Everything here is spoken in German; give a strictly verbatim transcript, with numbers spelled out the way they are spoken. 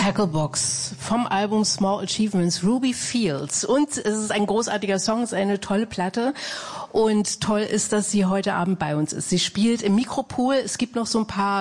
Tacklebox vom Album Small Achievements, Ruby Fields. Und es ist ein großartiger Song, es ist eine tolle Platte. Und toll ist, dass sie heute Abend bei uns ist. Sie spielt im Mikropool. Es gibt noch so ein paar